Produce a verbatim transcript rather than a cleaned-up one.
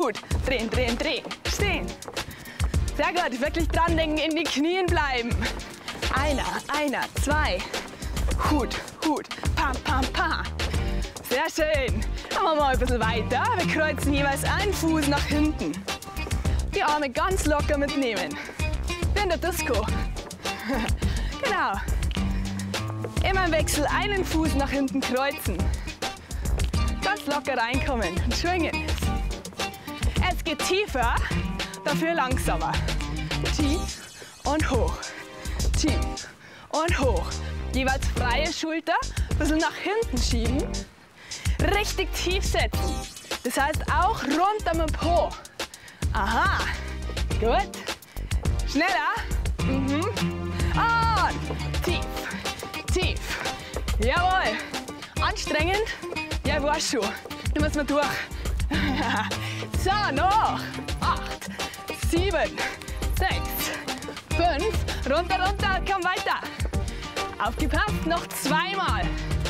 Gut. Drehen, drehen, drehen. Stehen. Sehr gut. Wirklich dran denken, in die Knien bleiben. Einer, einer, zwei. Hut, Hut. Pam, pam, pam. Sehr schön. Machen wir mal ein bisschen weiter. Wir kreuzen jeweils einen Fuß nach hinten. Die Arme ganz locker mitnehmen. Wie in der Disco. Genau. Immer im Wechsel einen Fuß nach hinten kreuzen. Ganz locker reinkommen und schwingen. Es geht tiefer, dafür langsamer. Tief und hoch. Tief und hoch. Jeweils freie Schulter, ein bisschen nach hinten schieben. Richtig tief setzen. Das heißt auch runter mit dem Po. Aha. Gut. Schneller. Mhm. Und tief. Tief. Jawohl. Anstrengend? Ja, ich weiß schon. Da müssen wir durch. So, noch. Acht, sieben, sechs, fünf. Runter, runter. Komm weiter. Aufgepasst. Noch zweimal.